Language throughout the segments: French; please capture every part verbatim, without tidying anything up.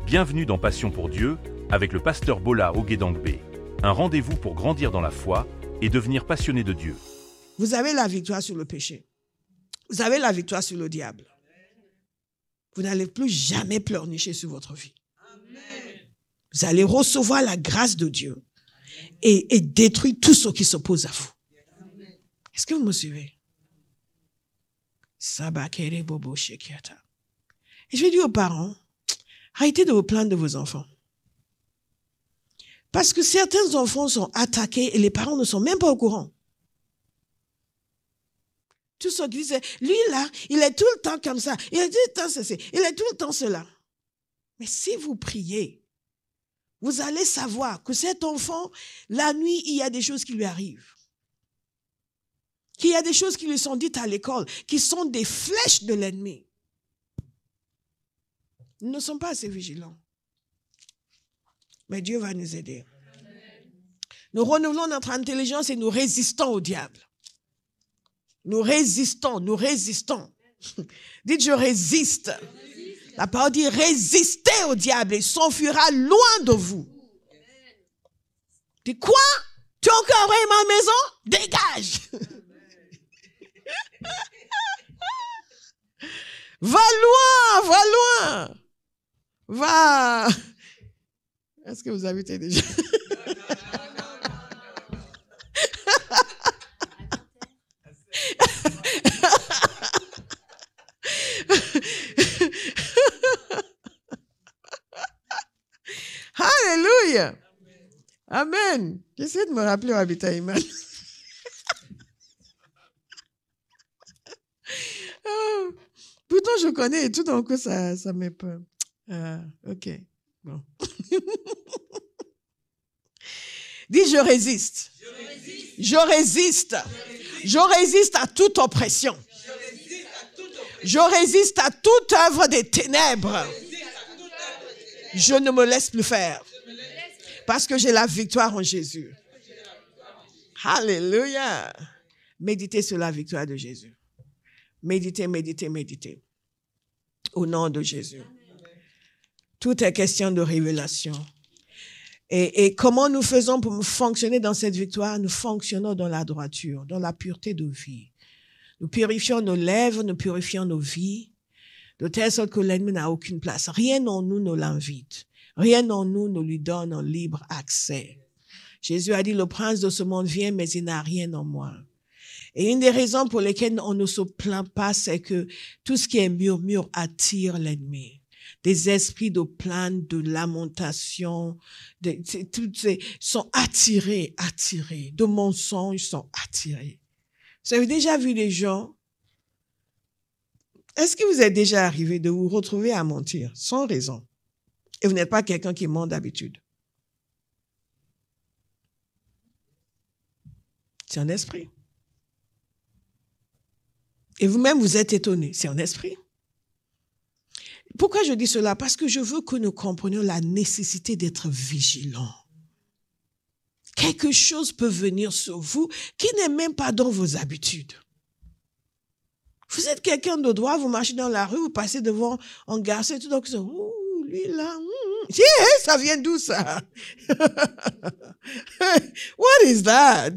Bienvenue dans Passion pour Dieu avec le pasteur Bola Oguedangbe. Un rendez-vous pour grandir dans la foi et devenir passionné de Dieu. Vous avez la victoire sur le péché. Vous avez la victoire sur le diable. Vous n'allez plus jamais pleurnicher sur votre vie. Amen. Vous allez recevoir la grâce de Dieu et, et détruire tout ce qui s'oppose à vous. Amen. Est-ce que vous me suivez? Et je vais dire aux parents, arrêtez de vous plaindre de vos enfants. Parce que certains enfants sont attaqués et les parents ne sont même pas au courant. Tout ce qui disent, lui là, il est tout le temps comme ça, il est tout le temps ceci, il est tout le temps cela. Mais si vous priez, vous allez savoir que cet enfant, la nuit, il y a des choses qui lui arrivent. Qu'il y a des choses qui lui sont dites à l'école, qui sont des flèches de l'ennemi. Nous ne sommes pas assez vigilants. Mais Dieu va nous aider. Nous renouvelons notre intelligence et nous résistons au diable. Nous résistons, nous résistons. Dites, je résiste. La parole dit, résistez au diable et il s'enfuira loin de vous. Dites, quoi? Tu as encore envoyé ma maison? Dégage. Va loin, va loin. Va. Est-ce que vous habitez déjà? Alléluia. Amen. J'essaie de me rappeler où habitait Iman. Oh, pourtant, je connais et tout d'un coup, ça, ça m'est peur. Ah, ok. Bon. Dis, je résiste. Je résiste. Je résiste. Je résiste à toute oppression. Je résiste à toute œuvre des ténèbres. Je ne me laisse plus faire. Parce que j'ai la victoire en Jésus. Alléluia. Méditez sur la victoire de Jésus. Méditez, méditez, méditez. Au nom de Jésus. Tout est question de révélation. Et, et comment nous faisons pour fonctionner dans cette victoire? Nous fonctionnons dans la droiture, dans la pureté de vie. Nous purifions nos lèvres, nous purifions nos vies, de telle sorte que l'ennemi n'a aucune place. Rien en nous ne l'invite. Rien en nous ne lui donne un libre accès. Jésus a dit, le prince de ce monde vient, mais il n'a rien en moi. Et une des raisons pour lesquelles on ne se plaint pas, c'est que tout ce qui est murmure attire l'ennemi. Des esprits de plainte, de lamentation, de, de, toutes ces, sont attirés, attirés. De mensonges sont attirés. Vous avez déjà vu des gens? Est-ce que vous êtes déjà arrivé de vous retrouver à mentir sans raison? Et vous n'êtes pas quelqu'un qui ment d'habitude. C'est un esprit. Et vous-même, vous êtes étonné. C'est un esprit. Pourquoi je dis cela? Parce que je veux que nous comprenions la nécessité d'être vigilants. Quelque chose peut venir sur vous qui n'est même pas dans vos habitudes. Vous êtes quelqu'un de droit, vous marchez dans la rue, vous passez devant un garçon et tout, donc vous ouh, lui là, mm, yeah, ça vient d'où ça? What is that?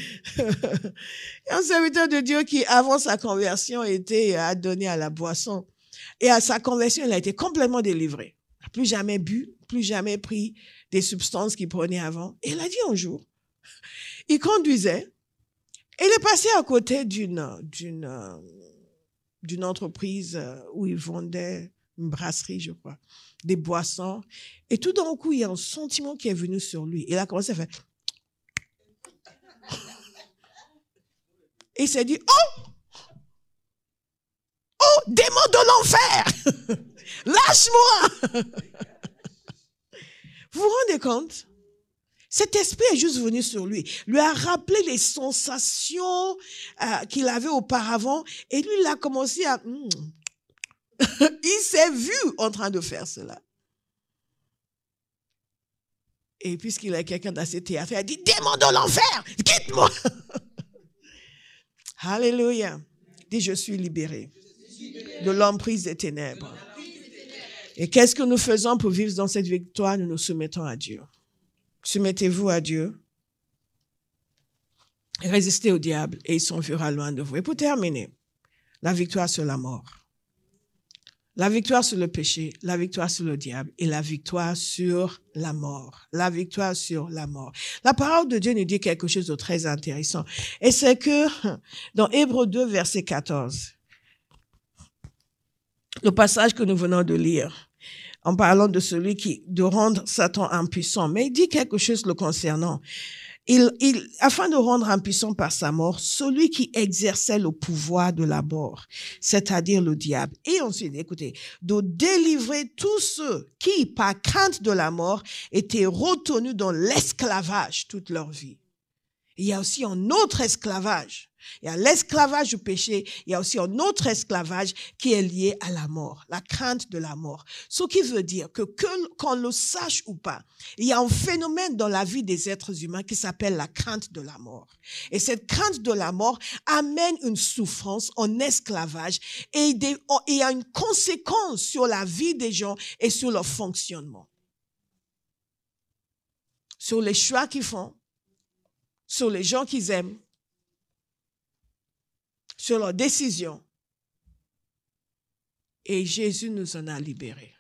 Un serviteur de Dieu qui, avant sa conversion, était adonné à la boisson. Et à sa conversion, il a été complètement délivré. Il n'a plus jamais bu, plus jamais pris des substances qu'il prenait avant. Et il a dit un jour, il conduisait, et il est passé à côté d'une, d'une, d'une entreprise où il vendait une brasserie, je crois, des boissons. Et tout d'un coup, il y a un sentiment qui est venu sur lui. Il a commencé à faire... Et il s'est dit, oh! Oh, démon de l'enfer! Lâche-moi! Vous vous rendez compte? Cet esprit est juste venu sur lui, lui a rappelé les sensations euh, qu'il avait auparavant et lui, il a commencé à... Mm. Il s'est vu en train de faire cela. Et puisqu'il est quelqu'un d'assez théâtre, il a dit, démon de l'enfer, quitte-moi! Alléluia. Dis, je suis libéré de l'emprise des ténèbres. Et qu'est-ce que nous faisons pour vivre dans cette victoire? Nous nous soumettons à Dieu. Soumettez-vous à Dieu. Résistez au diable et il s'enfuira loin de vous. Et pour terminer, la victoire sur la mort. La victoire sur le péché, la victoire sur le diable et la victoire sur la mort. La victoire sur la mort. La parole de Dieu nous dit quelque chose de très intéressant. Et c'est que dans Hébreux deux, verset quatorze, le passage que nous venons de lire, en parlant de celui qui, de rendre Satan impuissant, mais il dit quelque chose le concernant. Il, il, afin de rendre impuissant par sa mort, celui qui exerçait le pouvoir de la mort, c'est-à-dire le diable. Et ensuite, écoutez, de délivrer tous ceux qui, par crainte de la mort, étaient retenus dans l'esclavage toute leur vie. Il y a aussi un autre esclavage. Il y a l'esclavage du péché. Il y a aussi un autre esclavage qui est lié à la mort, la crainte de la mort. Ce qui veut dire que, que qu'on le sache ou pas, il y a un phénomène dans la vie des êtres humains qui s'appelle la crainte de la mort. Et cette crainte de la mort amène une souffrance, un esclavage, et des, il y a une conséquence sur la vie des gens et sur leur fonctionnement. Sur les choix qu'ils font, sur les gens qu'ils aiment, sur leurs décisions. Et Jésus nous en a libérés.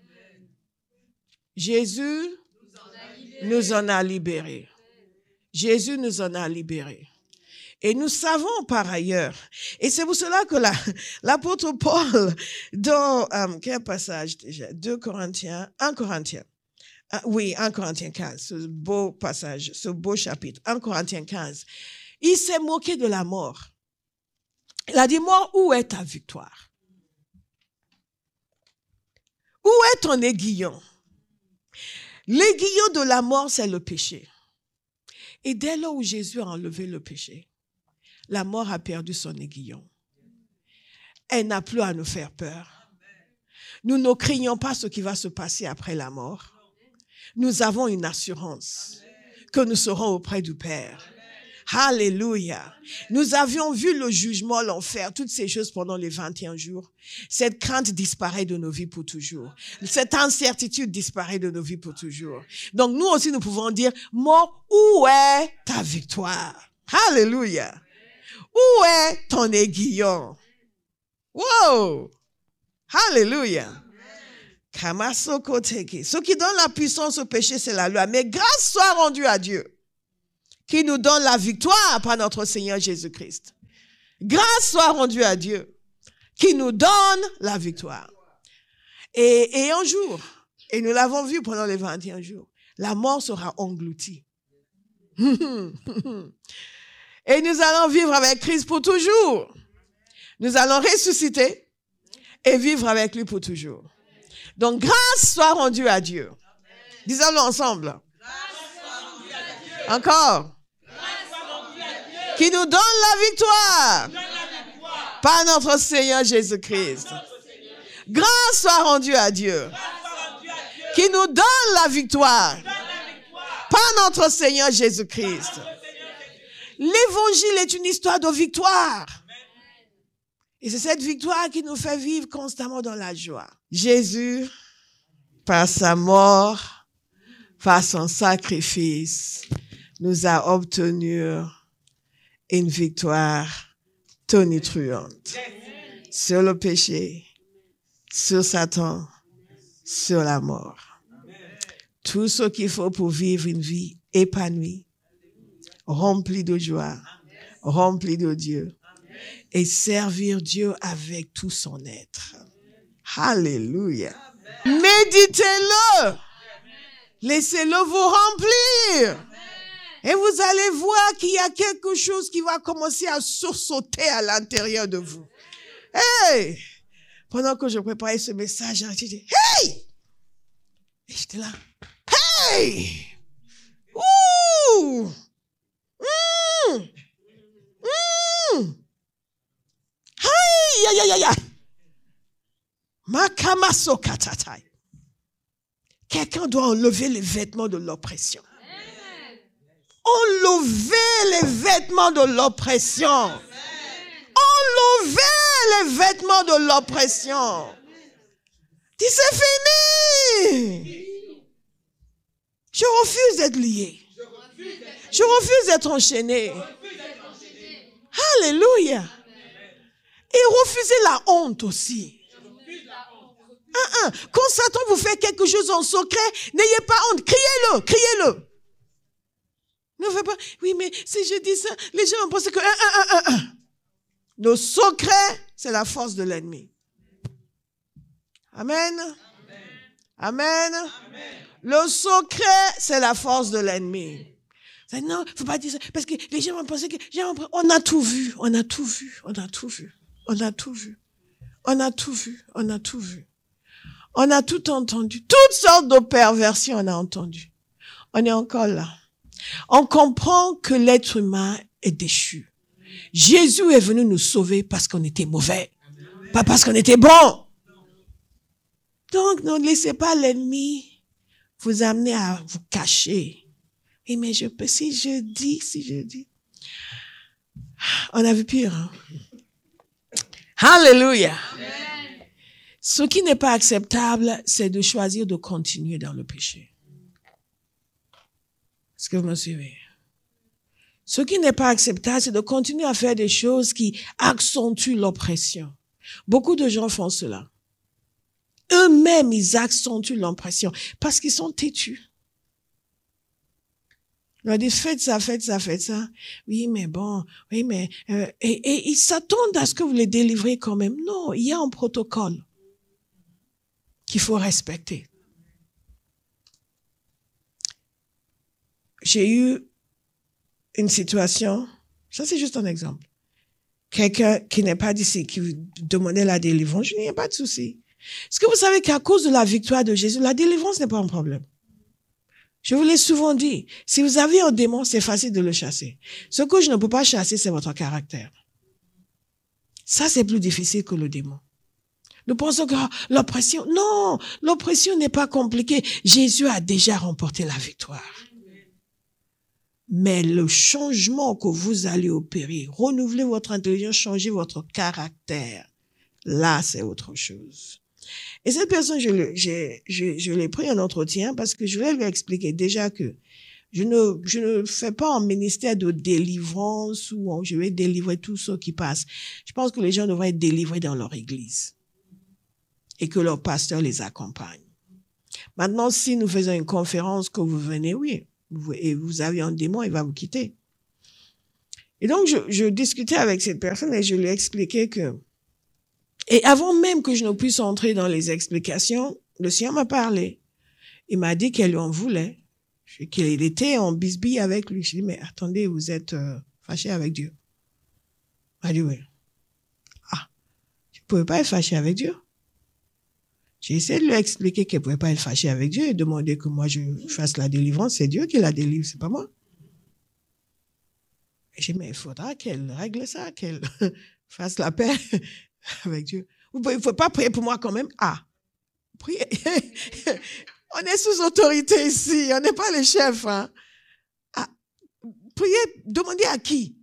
Jésus nous en a libérés. Jésus nous en a libérés. Et nous savons par ailleurs, et c'est pour cela que la, l'apôtre Paul, dans euh, quel passage déjà? deux Corinthiens, un Corinthiens. Uh, oui, un Corinthiens quinze, ce beau passage, ce beau chapitre, un Corinthiens quinze. Il s'est moqué de la mort. Il a dit, mort, où est ta victoire? Où est ton aiguillon? L'aiguillon de la mort, c'est le péché. Et dès lors où Jésus a enlevé le péché, la mort a perdu son aiguillon. Elle n'a plus à nous faire peur. Nous ne craignons pas ce qui va se passer après la mort. Nous avons une assurance que nous serons auprès du Père. Alléluia. Nous avions vu le jugement, l'enfer, toutes ces choses pendant les vingt et un jours. Cette crainte disparaît de nos vies pour toujours. Cette incertitude disparaît de nos vies pour toujours. Donc nous aussi, nous pouvons dire, mort, où est ta victoire? Alléluia. Où est ton aiguillon? Wow. Alléluia. Ce qui donne la puissance au péché, c'est la loi. Mais grâce soit rendue à Dieu, qui nous donne la victoire par notre Seigneur Jésus-Christ. Grâce soit rendue à Dieu, qui nous donne la victoire. Et, et un jour, et nous l'avons vu pendant les vingt et un jours, la mort sera engloutie. Et nous allons vivre avec Christ pour toujours. Nous allons ressusciter et vivre avec lui pour toujours. Donc, grâce soit rendue à Dieu. Disons-le ensemble. Encore. Qui nous donne la victoire par notre Seigneur Jésus-Christ. Grâce soit rendue à Dieu. Qui nous donne la victoire par notre Seigneur Jésus-Christ. L'évangile est une histoire de victoire. Et c'est cette victoire qui nous fait vivre constamment dans la joie. Jésus, par sa mort, par son sacrifice, nous a obtenu une victoire tonitruante sur le péché, sur Satan, sur la mort. Tout ce qu'il faut pour vivre une vie épanouie, remplie de joie, remplie de Dieu. Et servir Dieu avec tout son être. Alléluia. Méditez-le. Laissez-le vous remplir. Et vous allez voir qu'il y a quelque chose qui va commencer à sursauter à l'intérieur de vous. Hey! Pendant que je préparais ce message, j'ai dit, hey! Et j'étais là. Hey! Ouh! Mmh! Mmh! Aïe, aïe, aïe, aïe. Makamaso katatai. Quelqu'un doit enlever les vêtements de l'oppression. Enlever les vêtements de l'oppression. Enlever les vêtements de l'oppression. Dis, c'est fini. d'être lié. Je refuse d'être enchaîné. Alléluia. Et refusez la honte aussi. Un, un. Quand Satan vous fait quelque chose en secret, n'ayez pas honte. Criez-le, criez-le. Ne faites pas, oui, mais si je dis ça, les gens vont penser que... Un, un, un, un. Nos secrets, c'est la force de l'ennemi. Amen. Amen. Amen. Le secret, c'est la force de l'ennemi. Non, il ne faut pas dire ça, parce que les gens vont penser que... On a tout vu, on a tout vu, on a tout vu, on a tout vu, on a tout vu, on a tout vu. On a tout entendu, toutes sortes de perversions on a entendu. On est encore là. On comprend que l'être humain est déchu. Jésus est venu nous sauver parce qu'on était mauvais, pas parce qu'on était bon. Donc, ne laissez pas l'ennemi vous amener à vous cacher. Et mais je peux, si je dis, si je dis. On a vu pire. Hein? Alléluia. Ce qui n'est pas acceptable, c'est de choisir de continuer dans le péché. Est-ce que vous me suivez? Ce qui n'est pas acceptable, c'est de continuer à faire des choses qui accentuent l'oppression. Beaucoup de gens font cela. Eux-mêmes, ils accentuent l'oppression parce qu'ils sont têtus. On leur dit, faites ça, faites ça, faites ça. Oui, mais bon, oui, mais... Euh, et, et ils s'attendent à ce que vous les délivrez quand même. Non, il y a un protocole qu'il faut respecter. J'ai eu une situation, ça c'est juste un exemple. Quelqu'un qui n'est pas d'ici, qui demandait la délivrance, je n'y ai pas de souci. Est-ce que vous savez qu'à cause de la victoire de Jésus, la délivrance n'est pas un problème? Je vous l'ai souvent dit, si vous avez un démon, c'est facile de le chasser. Ce que je ne peux pas chasser, c'est votre caractère. Ça, c'est plus difficile que le démon. Nous pensons que oh, l'oppression, non, l'oppression n'est pas compliquée. Jésus a déjà remporté la victoire. Mais le changement que vous allez opérer, renouveler votre intelligence, changer votre caractère, là, c'est autre chose. Et cette personne, je, le, je, je, je l'ai pris en entretien parce que je voulais lui expliquer déjà que je ne, je ne fais pas un ministère de délivrance où je vais délivrer tous ceux qui passent. Je pense que les gens devraient être délivrés dans leur église et que leur pasteur les accompagne. Maintenant, si nous faisons une conférence que vous venez, oui, et vous avez un démon, il va vous quitter. Et donc, je, je discutais avec cette personne et je lui expliquais que, et avant même que je ne puisse entrer dans les explications, le Seigneur m'a parlé. Il m'a dit qu'elle lui en voulait, qu'il était en bisbille avec lui. Je lui ai dit, mais attendez, vous êtes euh, fâché avec Dieu. Il m'a dit, oui. Ah, je ne pouvais pas être fâché avec Dieu. J'ai essayé de lui expliquer qu'elle ne pouvait pas être fâchée avec Dieu et demander que moi je fasse la délivrance. C'est Dieu qui la délivre, c'est pas moi. Et j'ai dit, mais il faudra qu'elle règle ça, qu'elle fasse la paix avec Dieu. Il ne faut pas prier pour moi quand même. Ah, priez. On est sous autorité ici, on n'est pas les chefs. Hein. Ah, priez, demandez à qui?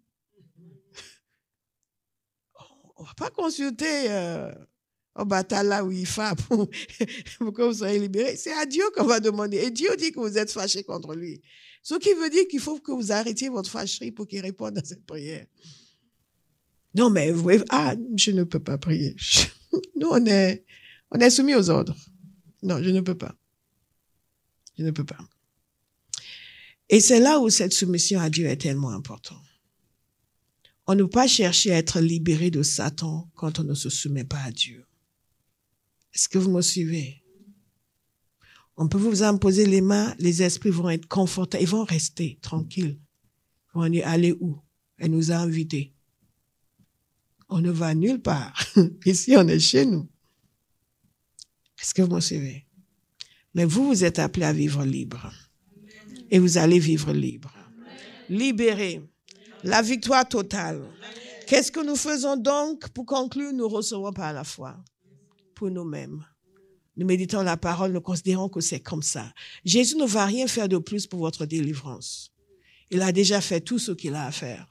On ne va pas consulter... Euh, au bataille là où il fait pour, pour que vous soyez libérés. C'est à Dieu qu'on va demander. Et Dieu dit que vous êtes fâchés contre lui. Ce qui veut dire qu'il faut que vous arrêtiez votre fâcherie pour qu'il réponde à cette prière. Non, mais vous pouvez... Ah, je ne peux pas prier. Nous, on est, on est soumis aux ordres. Non, je ne peux pas. Je ne peux pas. Et c'est là où cette soumission à Dieu est tellement importante. On ne peut pas chercher à être libéré de Satan quand on ne se soumet pas à Dieu. Est-ce que vous me suivez? On peut vous imposer les mains, les esprits vont être confortables, ils vont rester tranquilles. Ils vont dire, allez où? Elle nous a invités. On ne va nulle part. Ici, on est chez nous. Est-ce que vous me suivez? Mais vous, vous êtes appelés à vivre libre. Et vous allez vivre libre. Libéré. La victoire totale. Qu'est-ce que nous faisons donc? Pour conclure, nous recevons par la foi. Pour nous-mêmes. Nous méditons la parole, nous considérons que c'est comme ça. Jésus ne va rien faire de plus pour votre délivrance. Il a déjà fait tout ce qu'il a à faire.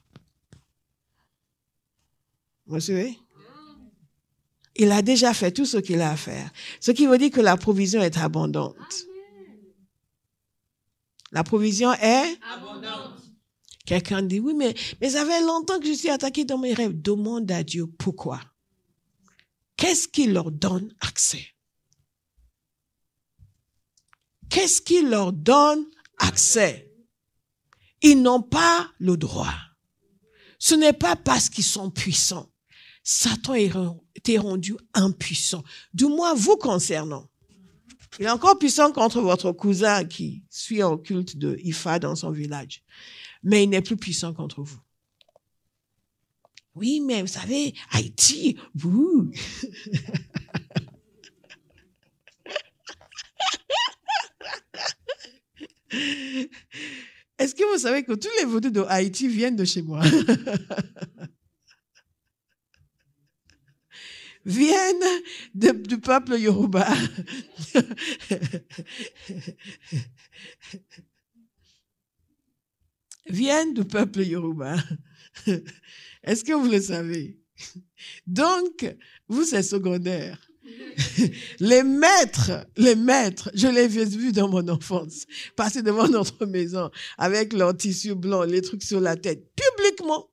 Vous savez? Il a déjà fait tout ce qu'il a à faire. Ce qui veut dire que la provision est abondante. La provision est abondante. Quelqu'un dit, oui, mais, mais ça fait longtemps que je suis attaqué dans mes rêves. Demande à Dieu pourquoi. Qu'est-ce qui leur donne accès? Qu'est-ce qui leur donne accès? Ils n'ont pas le droit. Ce n'est pas parce qu'ils sont puissants. Satan est rendu impuissant. Du moins, vous concernant. Il est encore puissant contre votre cousin qui suit un culte de Ifa dans son village. Mais il n'est plus puissant contre vous. Oui, mais vous savez, Haïti, vous. Est-ce que vous savez que tous les vaudous de Haïti viennent de chez moi? Viennent de, du peuple Yoruba. Viennent du peuple Yoruba. Est-ce que vous le savez? Donc, vous, c'est secondaire. Les maîtres, les maîtres, je les ai vus dans mon enfance, passer devant notre maison avec leur tissu blanc, les trucs sur la tête, publiquement.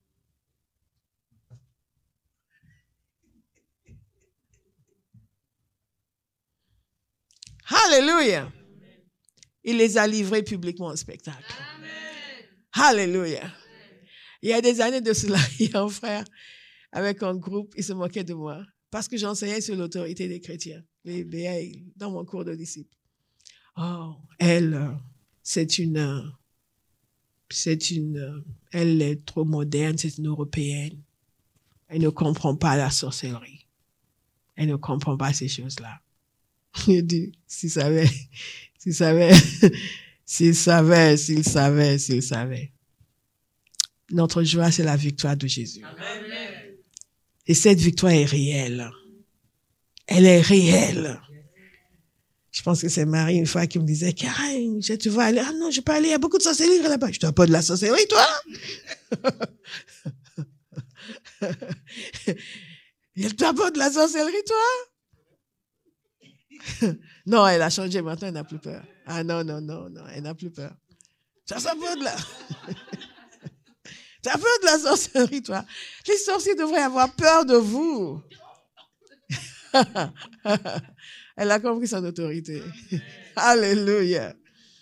Alléluia. Il les a livrés publiquement au spectacle. Amen. Alléluia. Il y a des années de cela, il y a un frère avec un groupe, il se moquait de moi parce que j'enseignais sur l'autorité des chrétiens, les B A, dans mon cours de disciples. Oh, elle, c'est une, c'est une, elle est trop moderne, c'est une européenne. Elle ne comprend pas la sorcellerie. Elle ne comprend pas ces choses-là. Il dit, s'il savait, s'il savait, s'il savait, s'il savait, s'il savait. Notre joie, c'est la victoire de Jésus. Amen. Et cette victoire est réelle. Elle est réelle. Je pense que c'est Marie, une fois, qui me disait, Karen, tu vas aller. Ah non, je peux aller, il y a beaucoup de sorcellerie là-bas. Je ne dois pas de la sorcellerie, toi? Il ne doit pas de la sorcellerie, toi? Non, elle a changé, maintenant elle n'a plus peur. Ah non, non, non, non, elle n'a plus peur. Tu as peur de la... tu as peur de la sorcellerie, toi. Les sorciers devraient avoir peur de vous. Elle a compris son autorité. Alléluia.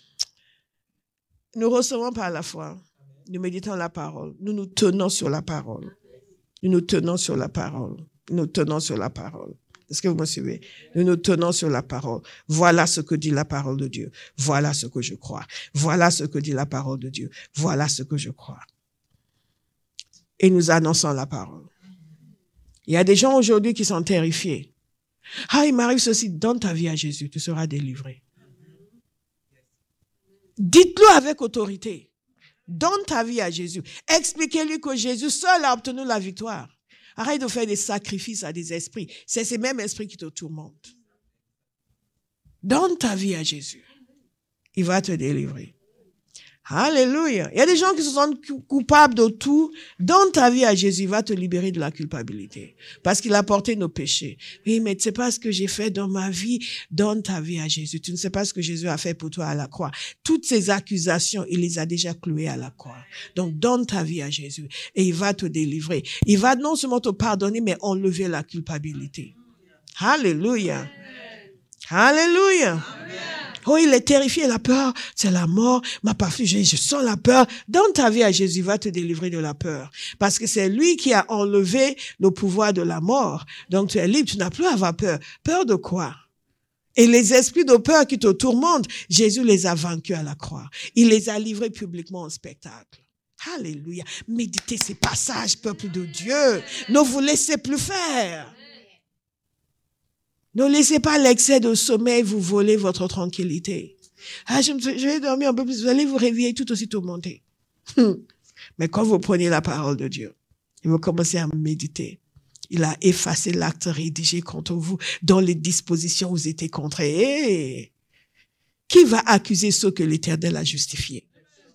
Nous recevons par la foi. Nous méditons la parole. Nous nous tenons sur la parole. Nous nous tenons sur la parole. Nous nous tenons sur la parole. Est-ce que vous me suivez? Nous nous tenons sur la parole. Voilà ce que dit la parole de Dieu. Voilà ce que je crois. Voilà ce que dit la parole de Dieu. Voilà ce que je crois. Et nous annonçons la parole. Il y a des gens aujourd'hui qui sont terrifiés. Ah, il m'arrive ceci. Donne ta vie à Jésus, tu seras délivré. Dites-le avec autorité. Donne ta vie à Jésus. Expliquez-lui que Jésus seul a obtenu la victoire. Arrête de faire des sacrifices à des esprits. C'est ces mêmes esprits qui te tourmentent. Donne ta vie à Jésus. Il va te délivrer. Alléluia. Il y a des gens qui se sentent coupables de tout. Donne ta vie à Jésus. Il va te libérer de la culpabilité. Parce qu'il a porté nos péchés. Oui, mais tu ne sais pas ce que j'ai fait dans ma vie. Donne ta vie à Jésus. Tu ne sais pas ce que Jésus a fait pour toi à la croix. Toutes ces accusations, il les a déjà clouées à la croix. Donc, donne ta vie à Jésus. Et il va te délivrer. Il va non seulement te pardonner, mais enlever la culpabilité. Alléluia. Alléluia. Amen. Oh, il est terrifié, la peur, c'est la mort, m'a pas fait, je, je sens la peur. Donne ta vie à Jésus, il va te délivrer de la peur. Parce que c'est lui qui a enlevé le pouvoir de la mort. Donc tu es libre, tu n'as plus à avoir peur. Peur de quoi? Et les esprits de peur qui te tourmentent, Jésus les a vaincus à la croix. Il les a livrés publiquement au spectacle. Alléluia. Méditez ces passages, peuple de Dieu. Ne vous laissez plus faire. Ne laissez pas l'excès de sommeil vous voler votre tranquillité. Ah, je, me, je vais dormir un peu plus, vous allez vous réveiller tout aussi tourmenté. Mais quand vous prenez la parole de Dieu, et vous commencez à méditer, il a effacé l'acte rédigé contre vous dans les dispositions où vous étiez contraints. Hey, qui va accuser ceux que l'Éternel a justifiés?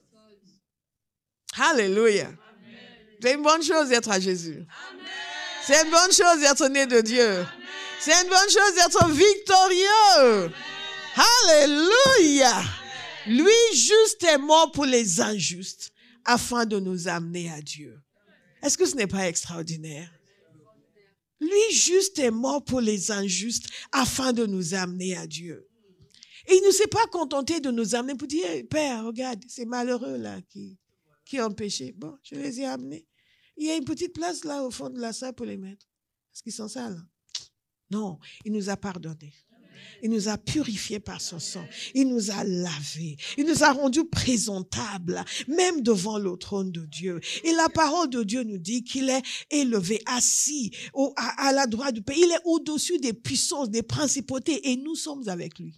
Alléluia. Amen. C'est une bonne chose d'être à Jésus. Amen. C'est une bonne chose d'être né de Dieu. Amen. C'est une bonne chose d'être victorieux. Amen. Alléluia. Amen. Lui juste est mort pour les injustes afin de nous amener à Dieu. Est-ce que ce n'est pas extraordinaire? Lui juste est mort pour les injustes afin de nous amener à Dieu. Et il ne s'est pas contenté de nous amener pour dire, hey, Père, regarde, ces malheureux là qui, qui ont péché. Bon, je les ai amenés. Il y a une petite place là au fond de la salle pour les mettre. Est-ce qu'ils sont sales? Non, il nous a pardonnés. Il nous a purifiés par son sang. Il nous a lavés. Il nous a rendus présentables, même devant le trône de Dieu. Et la parole de Dieu nous dit qu'il est élevé, assis au, à, à la droite du Père. Il est au-dessus des puissances, des principautés. Et nous sommes avec lui.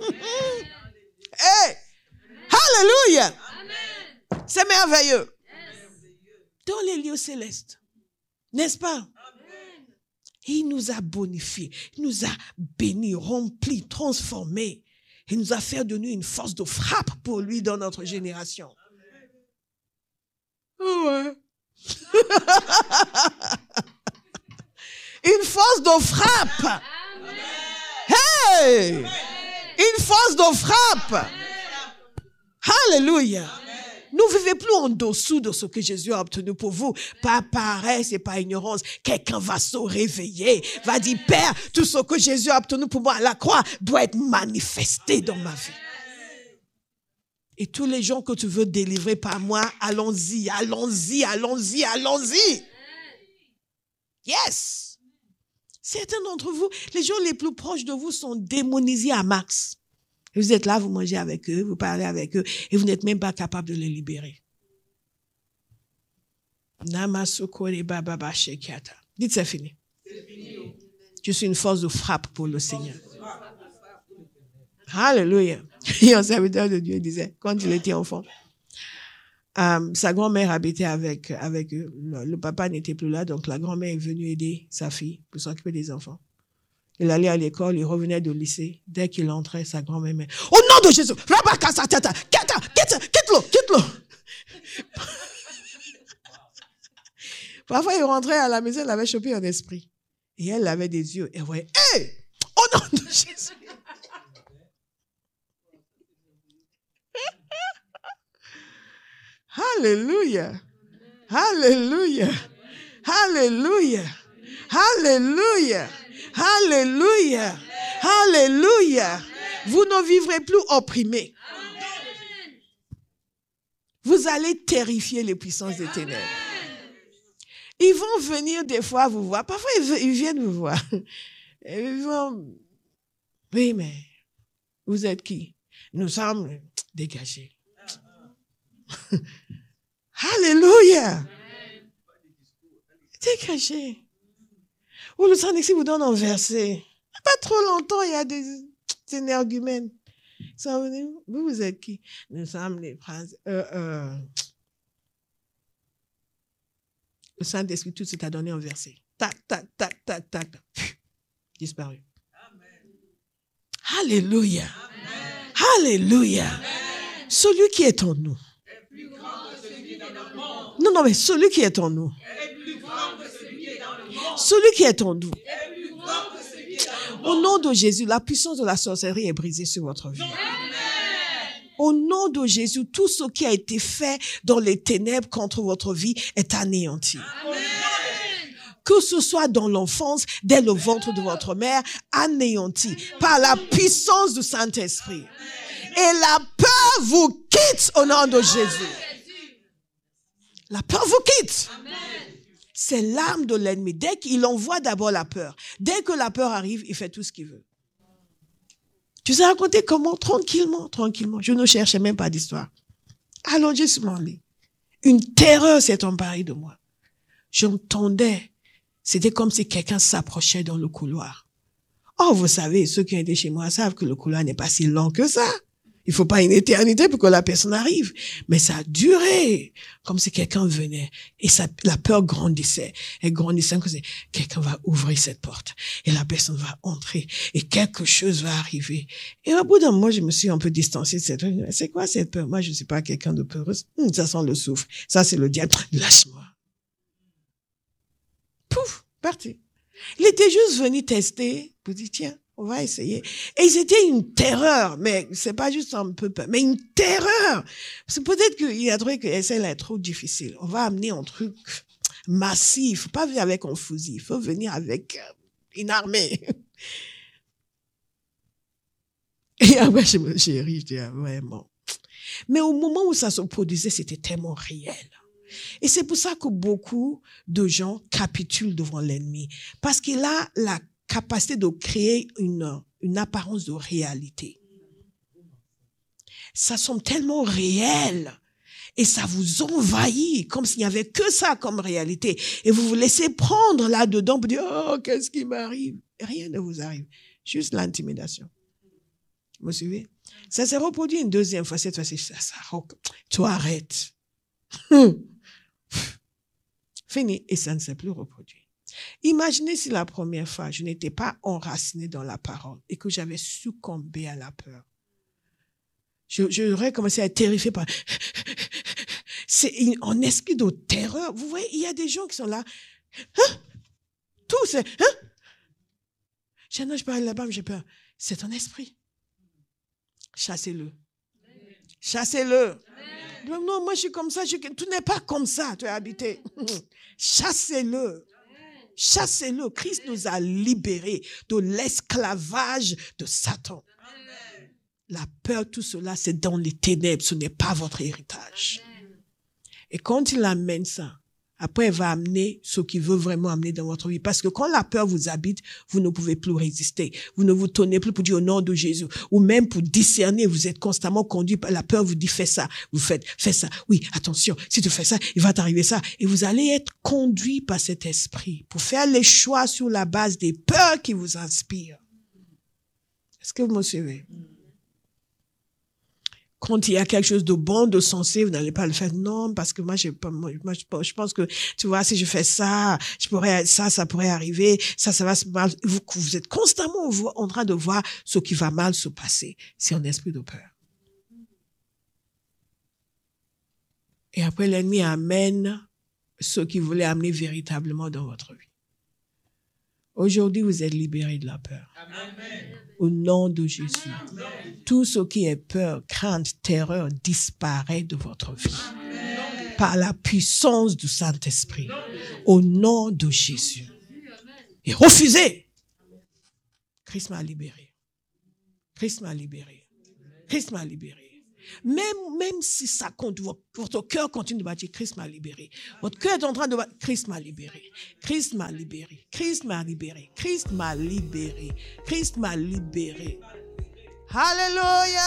Hey! Alléluia! C'est merveilleux. Dans les lieux célestes. N'est-ce pas? Il nous a bonifiés, il nous a bénis, remplis, transformés. Il nous a fait de nous une force de frappe pour lui dans notre génération. Oh ouais. Une force de frappe. Hey! Une force de frappe. Alléluia. Ne vivez plus en dessous de ce que Jésus a obtenu pour vous. Pas paresse et pas ignorance. Quelqu'un va se réveiller, va dire, Père, tout ce que Jésus a obtenu pour moi à la croix doit être manifesté dans ma vie. Et tous les gens que tu veux délivrer par moi, allons-y, allons-y, allons-y, allons-y. Yes. Certains d'entre vous, les gens les plus proches de vous sont démonisés à max. Et vous êtes là, vous mangez avec eux, vous parlez avec eux, et vous n'êtes même pas capable de les libérer. Dites, c'est fini. Je suis une force de frappe pour le Seigneur. Alléluia. Et un serviteur de Dieu disait, quand il était enfant, euh, sa grand-mère habitait avec, avec eux. Le, le papa n'était plus là, donc la grand-mère est venue aider sa fille pour s'occuper des enfants. Il allait à l'école, il revenait du lycée. Dès qu'il entrait, sa grand-mère met, au nom de Jésus, quitte-le, quitte-le. Parfois, il rentrait à la maison, il avait chopé un esprit. Et elle avait des yeux. Elle voyait, hé, au nom de Jésus. Alléluia. Alléluia. Alléluia. Alléluia. Alléluia. Alléluia. Vous ne vivrez plus opprimés. Vous allez terrifier les puissances des ténèbres. Ils vont venir des fois vous voir. Parfois, ils viennent vous voir. Ils vont... Oui, mais vous êtes qui? Nous sommes dégagés. Alléluia. Dégagés. Ou le Saint-Esprit vous donne un verset. Pas trop longtemps, il y a des, des énergumènes. Vous, vous êtes qui? Nous sommes les princes. Euh, euh. Le Saint-Esprit, tout de suite, a donné un verset. Tac, tac, tac, tac, tac. Disparu. Amen. Alléluia. Amen. Alléluia. Amen. Celui qui est en nous. Est plus grand que celui qui est dans le monde. Non, non, mais celui qui est en nous. Est plus grand que celui qui est dans le monde. Celui qui est en nous. Est plus grand que celui qui est dans le monde. Au nom de Jésus, la puissance de la sorcellerie est brisée sur votre vie. Amen. Au nom de Jésus, tout ce qui a été fait dans les ténèbres contre votre vie est anéanti. Amen. Que ce soit dans l'enfance, dès le ventre de votre mère, anéanti par la puissance du Saint-Esprit. Et la peur vous quitte au nom de Jésus. La peur vous quitte. C'est l'arme de l'ennemi. Dès qu'il envoie d'abord la peur, dès que la peur arrive, il fait tout ce qu'il veut. Tu sais raconter comment? Tranquillement, tranquillement. Je ne cherchais même pas d'histoire. Allongé sur mon lit. Une terreur s'est emparée de moi. J'entendais. C'était comme si quelqu'un s'approchait dans le couloir. Oh, vous savez, ceux qui ont été chez moi savent que le couloir n'est pas si long que ça. Il faut pas une éternité pour que la personne arrive. Mais ça a duré. Comme si quelqu'un venait. Et ça, la peur grandissait. Elle grandissait. Quelqu'un va ouvrir cette porte. Et la personne va entrer. Et quelque chose va arriver. Et au bout d'un moment, je me suis un peu distancée de cette peur. C'est quoi cette peur? Moi, je ne suis pas quelqu'un de peureuse. Hum, ça sent le souffle. Ça, c'est le diable. Lâche-moi. Pouf, parti. Il était juste venu tester pour dire, tiens, On va essayer. Et c'était une terreur, mais c'est pas juste un peu peur, mais une terreur. C'est peut-être qu'il a trouvé que ça est trop difficile. On va amener un truc massif. Faut pas venir avec un fusil. Il faut venir avec une armée. Et après, j'ai ri, je dis, ah, vraiment. Mais au moment où ça se produisait, c'était tellement réel. Et c'est pour ça que beaucoup de gens capitulent devant l'ennemi. Parce qu'il a la capacité de créer une, une apparence de réalité. Ça semble tellement réel. Et ça vous envahit, comme s'il n'y avait que ça comme réalité. Et vous vous laissez prendre là-dedans pour dire, oh, qu'est-ce qui m'arrive? Rien ne vous arrive. Juste l'intimidation. Vous me suivez? Ça s'est reproduit une deuxième fois. Cette fois-ci, ça, ça, toi, arrête. Fini. Et ça ne s'est plus reproduit. Imaginez si la première fois, je n'étais pas enracinée dans la parole et que j'avais succombé à la peur. Je, j'aurais commencé à être terrifiée par... C'est un esprit de terreur. Vous voyez, il y a des gens qui sont là. Hein? Tout, c'est... Hein? Je non, je parle là-bas, mais j'ai peur. C'est un esprit. Chassez-le. Chassez-le. Amen. Non, moi je suis comme ça. Je... Tu n'es pas comme ça. Tu es habité. Chassez-le. Chassez-le. Christ nous a libérés de l'esclavage de Satan. Amen. La peur, tout cela, c'est dans les ténèbres. Ce n'est pas votre héritage. Amen. Et quand il amène ça, après, il va amener ce qu'il veut vraiment amener dans votre vie. Parce que quand la peur vous habite, vous ne pouvez plus résister. Vous ne vous tenez plus pour dire au nom de Jésus. Ou même pour discerner, vous êtes constamment conduit par la peur, vous dit fais ça. Vous faites, fais ça. Oui, attention, si tu fais ça, il va t'arriver ça. Et vous allez être conduit par cet esprit pour faire les choix sur la base des peurs qui vous inspirent. Est-ce que vous me suivez? Quand il y a quelque chose de bon, de sensé, vous n'allez pas le faire. Non, parce que moi, j'ai pas, moi, je pense que, tu vois, si je fais ça, je pourrais, ça, ça pourrait arriver, ça, ça va se mal. Vous, vous êtes constamment en train de voir ce qui va mal se passer. C'est un esprit de peur. Et après, l'ennemi amène ce qu'il voulait amener véritablement dans votre vie. Aujourd'hui, vous êtes libérés de la peur. Amen. Au nom de Jésus. Amen. Tout ce qui est peur, crainte, terreur disparaît de votre vie. Amen. Par la puissance du Saint-Esprit. Au nom de Jésus. Et refusez. Christ m'a libéré. Christ m'a libéré. Christ m'a libéré. Même, même si ça compte, votre cœur continue de battre, Christ m'a libéré. Votre cœur est en train de battre, Christ m'a libéré. Christ m'a libéré. Christ m'a libéré. Christ m'a libéré. Christ m'a libéré. Alléluia!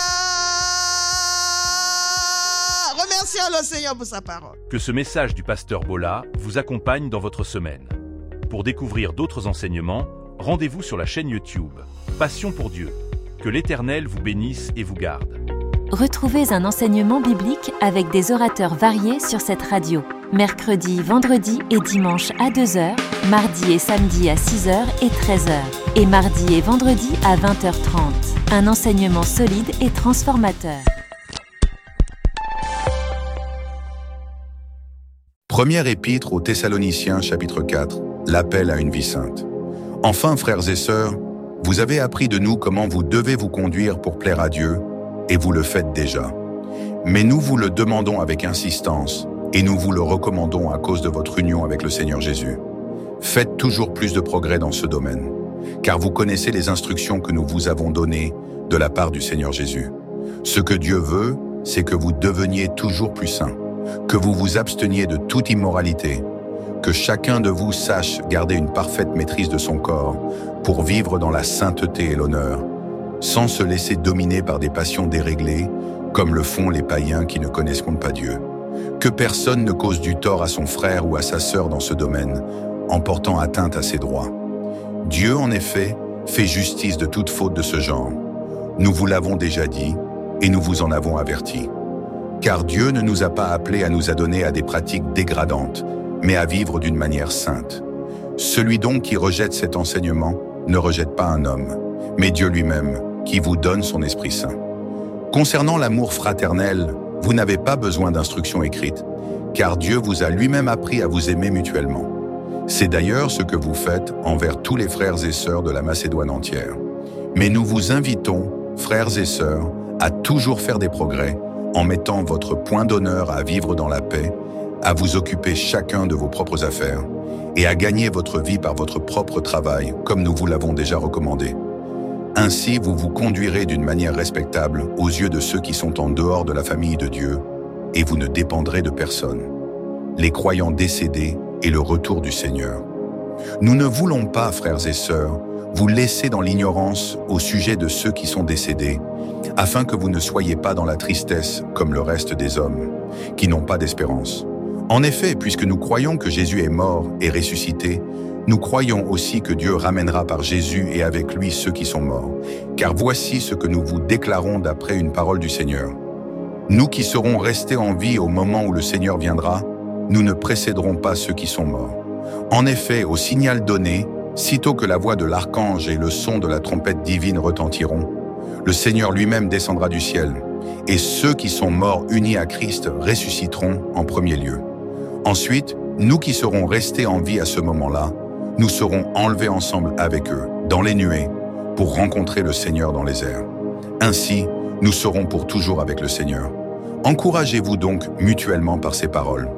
Remercions le Seigneur pour sa parole. Que ce message du pasteur Bola vous accompagne dans votre semaine. Pour découvrir d'autres enseignements, rendez-vous sur la chaîne YouTube Passion pour Dieu. Que l'Éternel vous bénisse et vous garde. Retrouvez un enseignement biblique avec des orateurs variés sur cette radio. Mercredi, vendredi et dimanche à deux heures, mardi et samedi à six heures et treize heures. Et mardi et vendredi à vingt heures trente. Un enseignement solide et transformateur. Première épître aux Thessaloniciens, chapitre quatre, l'appel à une vie sainte. Enfin, frères et sœurs, vous avez appris de nous comment vous devez vous conduire pour plaire à Dieu, et vous le faites déjà. Mais nous vous le demandons avec insistance, et nous vous le recommandons à cause de votre union avec le Seigneur Jésus. Faites toujours plus de progrès dans ce domaine, car vous connaissez les instructions que nous vous avons données de la part du Seigneur Jésus. Ce que Dieu veut, c'est que vous deveniez toujours plus saints, que vous vous absteniez de toute immoralité, que chacun de vous sache garder une parfaite maîtrise de son corps pour vivre dans la sainteté et l'honneur, sans se laisser dominer par des passions déréglées, comme le font les païens qui ne connaissent pas Dieu. Que personne ne cause du tort à son frère ou à sa sœur dans ce domaine, en portant atteinte à ses droits. Dieu, en effet, fait justice de toute faute de ce genre. Nous vous l'avons déjà dit, et nous vous en avons averti. Car Dieu ne nous a pas appelés à nous adonner à des pratiques dégradantes, mais à vivre d'une manière sainte. Celui donc qui rejette cet enseignement ne rejette pas un homme, mais Dieu lui-même, qui vous donne son Esprit Saint. Concernant l'amour fraternel, vous n'avez pas besoin d'instructions écrites, car Dieu vous a lui-même appris à vous aimer mutuellement. C'est d'ailleurs ce que vous faites envers tous les frères et sœurs de la Macédoine entière. Mais nous vous invitons, frères et sœurs, à toujours faire des progrès en mettant votre point d'honneur à vivre dans la paix, à vous occuper chacun de vos propres affaires et à gagner votre vie par votre propre travail, comme nous vous l'avons déjà recommandé. Ainsi, vous vous conduirez d'une manière respectable aux yeux de ceux qui sont en dehors de la famille de Dieu, et vous ne dépendrez de personne. Les croyants décédés et le retour du Seigneur. Nous ne voulons pas, frères et sœurs, vous laisser dans l'ignorance au sujet de ceux qui sont décédés, afin que vous ne soyez pas dans la tristesse comme le reste des hommes, qui n'ont pas d'espérance. En effet, puisque nous croyons que Jésus est mort et ressuscité, nous croyons aussi que Dieu ramènera par Jésus et avec lui ceux qui sont morts. Car voici ce que nous vous déclarons d'après une parole du Seigneur. Nous qui serons restés en vie au moment où le Seigneur viendra, nous ne précéderons pas ceux qui sont morts. En effet, au signal donné, sitôt que la voix de l'archange et le son de la trompette divine retentiront, le Seigneur lui-même descendra du ciel, et ceux qui sont morts unis à Christ ressusciteront en premier lieu. Ensuite, nous qui serons restés en vie à ce moment-là, nous serons enlevés ensemble avec eux, dans les nuées, pour rencontrer le Seigneur dans les airs. Ainsi, nous serons pour toujours avec le Seigneur. Encouragez-vous donc mutuellement par ces paroles.